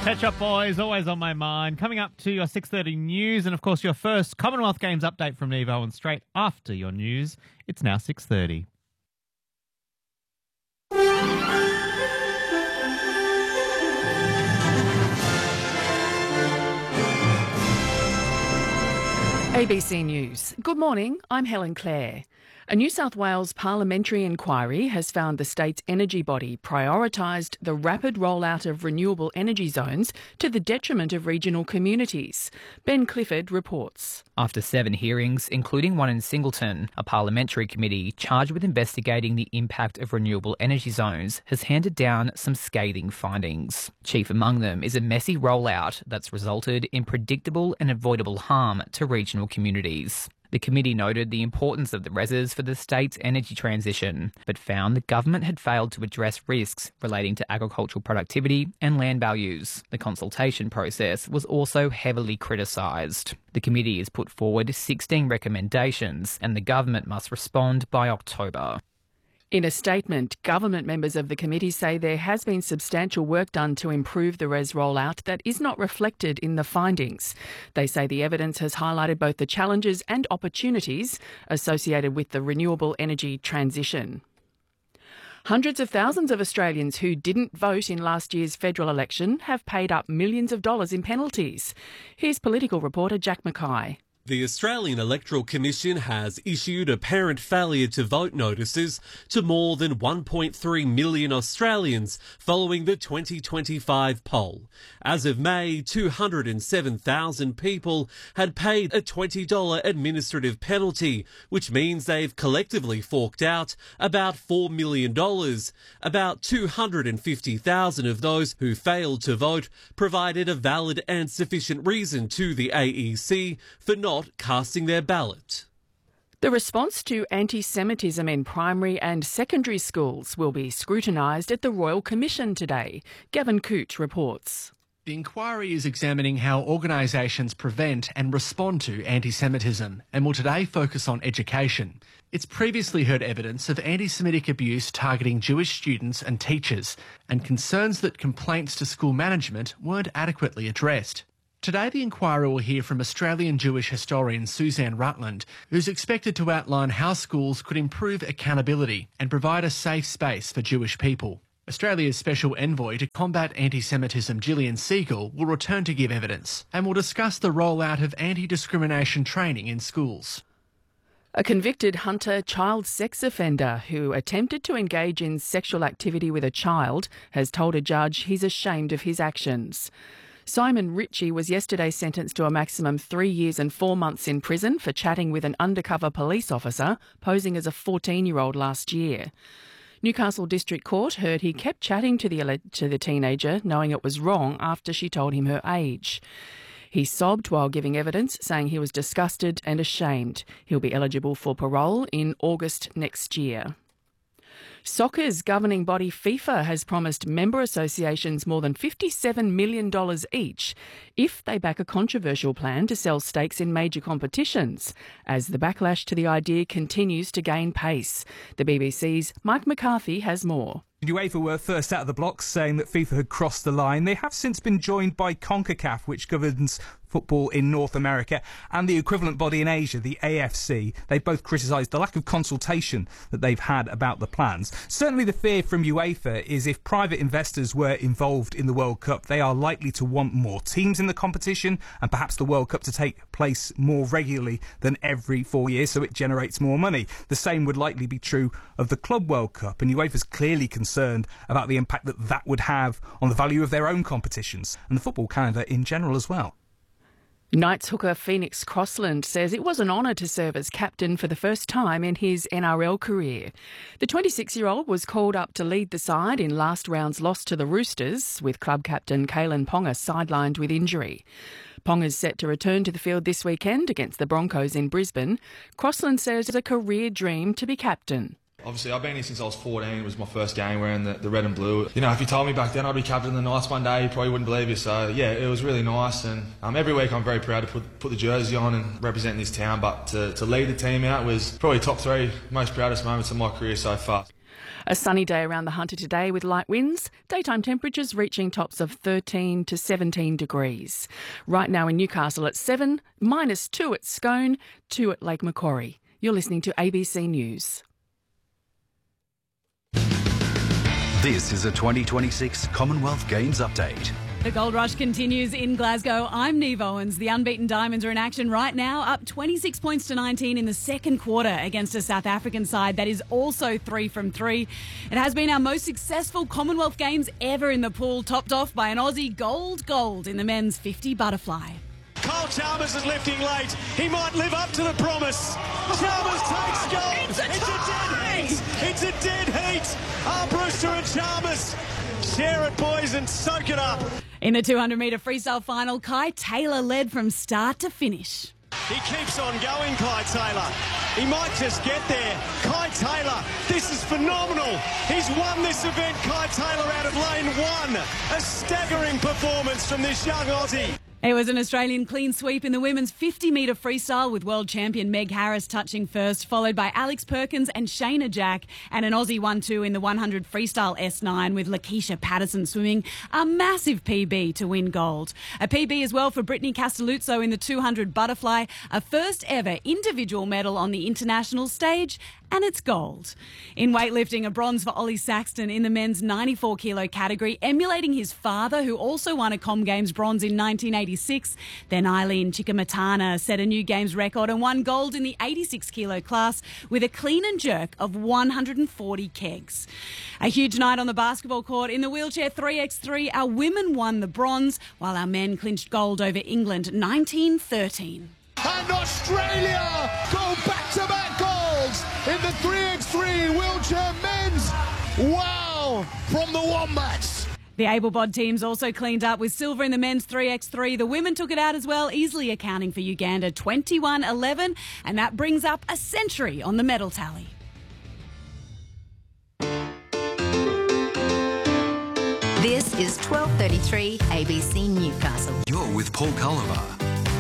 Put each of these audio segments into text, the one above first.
Pet Shop Boys, always on my mind. Coming up to your 6:30 news and, of course, your first Commonwealth Games update from Nevo. And straight after your news, it's now 6:30. ABC News. Good morning, I'm Helen Clare. A New South Wales parliamentary inquiry has found the state's energy body prioritised the rapid rollout of renewable energy zones to the detriment of regional communities. Ben Clifford reports. After 7 hearings, including one in Singleton, a parliamentary committee charged with investigating the impact of renewable energy zones has handed down some scathing findings. Chief among them is a messy rollout that's resulted in predictable and avoidable harm to regional communities. The committee noted the importance of the REZs for the state's energy transition, but found the government had failed to address risks relating to agricultural productivity and land values. The consultation process was also heavily criticised. The committee has put forward 16 recommendations, and the government must respond by October. In a statement, government members of the committee say there has been substantial work done to improve the REZ rollout that is not reflected in the findings. They say the evidence has highlighted both the challenges and opportunities associated with the renewable energy transition. Hundreds of thousands of Australians who didn't vote in last year's federal election have paid up millions of dollars in penalties. Here's political reporter Jack Mackay. The Australian Electoral Commission has issued apparent failure to vote notices to more than 1.3 million Australians following the 2025 poll. As of May, 207,000 people had paid a $20 administrative penalty, which means they've collectively forked out about $4 million. About 250,000 of those who failed to vote provided a valid and sufficient reason to the AEC for not casting their ballot. The response to anti-Semitism in primary and secondary schools will be scrutinised at the Royal Commission today. Gavin Coote reports. The inquiry is examining how organisations prevent and respond to anti-Semitism and will today focus on education. It's previously heard evidence of anti-Semitic abuse targeting Jewish students and teachers, and concerns that complaints to school management weren't adequately addressed. Today, the inquiry will hear from Australian Jewish historian Suzanne Rutland, who's expected to outline how schools could improve accountability and provide a safe space for Jewish people. Australia's Special Envoy to Combat Anti-Semitism, Gillian Siegel, will return to give evidence and will discuss the rollout of anti-discrimination training in schools. A convicted Hunter child sex offender who attempted to engage in sexual activity with a child has told a judge he's ashamed of his actions. Simon Ritchie was yesterday sentenced to a maximum 3 years and 4 months in prison for chatting with an undercover police officer posing as a 14-year-old last year. Newcastle District Court heard he kept chatting to the teenager, knowing it was wrong after she told him her age. He sobbed while giving evidence, saying he was disgusted and ashamed. He'll be eligible for parole in August next year. Soccer's governing body FIFA has promised member associations more than $57 million each if they back a controversial plan to sell stakes in major competitions, as the backlash to the idea continues to gain pace. The BBC's Mike McCarthy has more. UEFA were first out of the blocks saying that FIFA had crossed the line. They have since been joined by CONCACAF, which governs football in North America, and the equivalent body in Asia, the AFC. They both criticised the lack of consultation that they've had about the plans. Certainly the fear from UEFA is if private investors were involved in the World Cup, they are likely to want more teams in the competition and perhaps the World Cup to take place more regularly than every 4 years, so it generates more money. The same would likely be true of the Club World Cup, and UEFA's clearly concerned about the impact that that would have on the value of their own competitions and the football calendar in general as well. Knights hooker Phoenix Crossland says it was an honour to serve as captain for the first time in his NRL career. The 26-year-old was called up to lead the side in last round's loss to the Roosters, with club captain Kalen Ponga sidelined with injury. Ponga's set to return to the field this weekend against the Broncos in Brisbane. Crossland says it's a career dream to be captain. Obviously, I've been here since I was 14. It was my first game wearing the red and blue. You know, if you told me back then I'd be captain of the Knights one day, you probably wouldn't believe you. So, yeah, it was really nice. And every week I'm very proud to put the jersey on and represent this town. But to lead the team out was probably top 3 most proudest moments of my career so far. A sunny day around the Hunter today with light winds, daytime temperatures reaching tops of 13 to 17 degrees. Right now in Newcastle at 7, -2 at Scone, 2 at Lake Macquarie. You're listening to ABC News. This is a 2026 Commonwealth Games update. The gold rush continues in Glasgow. I'm Neve Owens. The unbeaten Diamonds are in action right now, up 26 points to 19 in the second quarter against a South African side that is also 3 from 3. It has been our most successful Commonwealth Games ever in the pool, topped off by an Aussie gold in the men's 50 butterfly. Kyle Chalmers is lifting late. He might live up to the promise. Chalmers takes gold. It's a dead heat. It's a dead heat. Brewster and Chalmers. Share it, boys, and soak it up. In the 200-metre freestyle final, Kai Taylor led from start to finish. He keeps on going, Kai Taylor. He might just get there. Kai Taylor, this is phenomenal. He's won this event, Kai Taylor, out of lane 1. A staggering performance from this young Aussie. It was an Australian clean sweep in the women's 50-metre freestyle with world champion Meg Harris touching first, followed by Alex Perkins and Shayna Jack, and an Aussie 1-2 in the 100 freestyle S9 with Lakeisha Patterson swimming a massive PB to win gold. A PB as well for Brittany Castelluzzo in the 200 butterfly, a first ever individual medal on the international stage, and it's gold. In weightlifting, a bronze for Ollie Saxton in the men's 94-kilo category, emulating his father, who also won a Com Games bronze in 1986. Then Eileen Chikamatana set a new Games record and won gold in the 86-kilo class with a clean and jerk of 140 kegs. A huge night on the basketball court. In the wheelchair 3x3, our women won the bronze, while our men clinched gold over England 19-13. And Australia go back-to-back golds in the 3x3 wheelchair men's. Wow, from the Wombats. The able-bod teams also cleaned up with silver in the men's 3x3. The women took it out as well, easily accounting for Uganda 21-11, and that brings up a century on the medal tally. This is 12:33 ABC Newcastle. You're with Paul Culliver.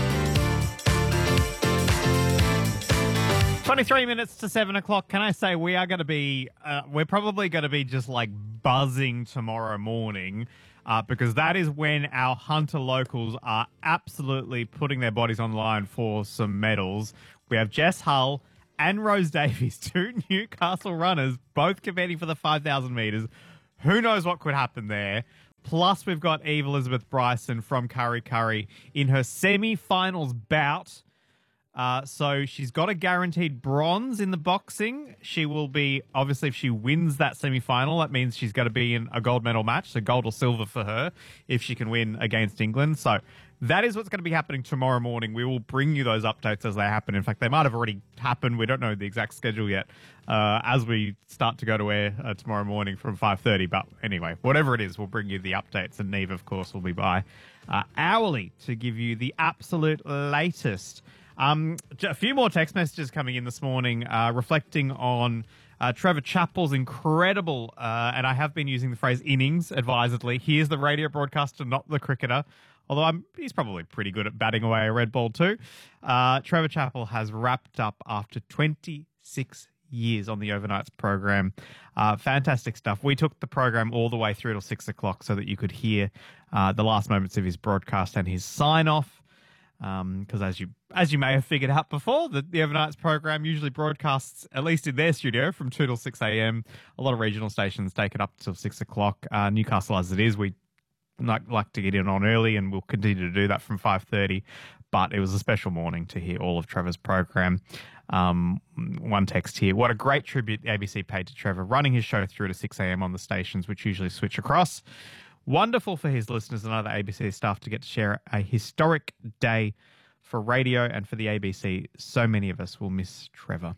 23 minutes to 7 o'clock. Can I say we are going to be, we're probably going to be just like buzzing tomorrow morning because that is when our Hunter locals are absolutely putting their bodies on the line for some medals. We have Jess Hull and Rose Davies, 2 Newcastle runners, both competing for the 5,000 metres. Who knows what could happen there? Plus, we've got Eve Elizabeth Bryson from Curry Curry in her semi-finals bout. So she's got a guaranteed bronze in the boxing. She will be, obviously, if she wins that semi-final, that means she's going to be in a gold medal match, so gold or silver for her if she can win against England. So that is what's going to be happening tomorrow morning. We will bring you those updates as they happen. In fact, they might have already happened. We don't know the exact schedule yet as we start to go to air tomorrow morning from 5:30. But anyway, whatever it is, we'll bring you the updates. And Neve, of course, will be by hourly to give you the absolute latest. A few more text messages coming in this morning reflecting on Trevor Chappell's incredible, and I have been using the phrase innings advisedly. He is the radio broadcaster, not the cricketer, although he's probably pretty good at batting away a red ball too. Trevor Chappell has wrapped up after 26 years on the Overnights program. Fantastic stuff. We took the program all the way through till 6 o'clock so that you could hear the last moments of his broadcast and his sign-off. Because as you may have figured out before, the Overnights program usually broadcasts, at least in their studio, from 2 till 6 a.m. A lot of regional stations take it up till 6 o'clock. Newcastle, as it is, we like to get in on early, and we'll continue to do that from 5:30. But it was a special morning to hear all of Trevor's program. One text here. What a great tribute the ABC paid to Trevor, running his show through to 6 a.m. on the stations, which usually switch across. Wonderful for his listeners and other ABC staff to get to share a historic day for radio and for the ABC. So many of us will miss Trevor.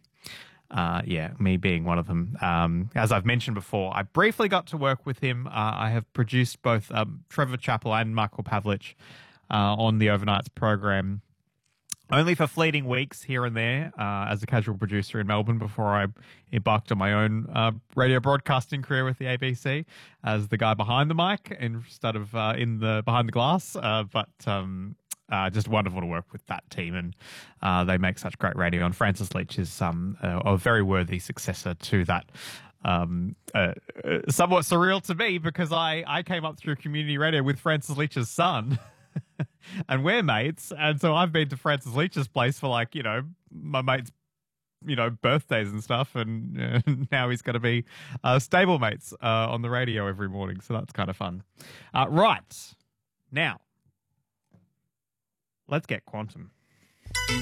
Me being one of them. As I've mentioned before, I briefly got to work with him. I have produced both Trevor Chappell and Michael Pavlich on the Overnights program, only for fleeting weeks here and there as a casual producer in Melbourne before I embarked on my own radio broadcasting career with the ABC as the guy behind the mic instead of behind the glass. Just wonderful to work with that team, and they make such great radio. And Francis Leach is a very worthy successor to that somewhat surreal to me because I came up through community radio with Francis Leach's son. And we're mates, and so I've been to Francis Leach's place for my mates' birthdays and stuff, and now he's going to be stablemates on the radio every morning, so that's kind of fun. Right now, let's get quantum.